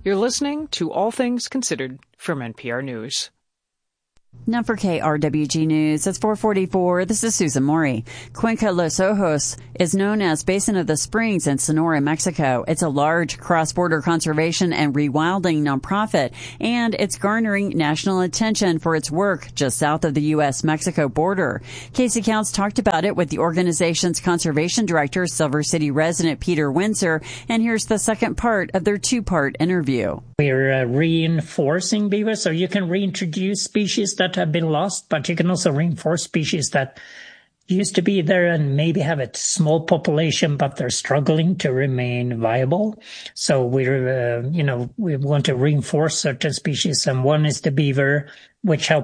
You're listening to All Things Considered from NPR News. Now for KRWG News, it's 4:44. This is Susan Mori. Cuenca Los Ojos is known as Basin of the Springs in Sonora, Mexico. It's a large cross-border conservation and rewilding nonprofit, and it's garnering national attention for its work just south of the U.S.-Mexico border. Casey Counts talked about it with the organization's conservation director, Silver City resident Peter Windsor, and here's the second part of their two-part interview. We're reinforcing beavers, so you can reintroduce species that have been lost, but you can also reinforce species that used to be there and maybe have a small population, but they're struggling to remain viable. So we want to reinforce certain species, and one is the beaver, which helps